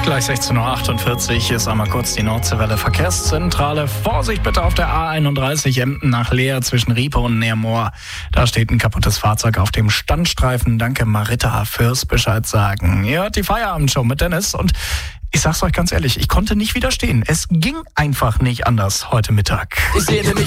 Gleich 16.48 Uhr ist einmal kurz die Nordseewelle Verkehrszentrale. Vorsicht bitte auf der A31 Emden nach Leer zwischen Riepe und Neermoor. Da steht ein kaputtes Fahrzeug auf dem Standstreifen. Danke Marita fürs Bescheid sagen. Ihr hört die Feierabendshow mit Dennis und ich sag's euch ganz ehrlich, ich konnte nicht widerstehen. Es ging einfach nicht anders heute Mittag. Ich sehne mich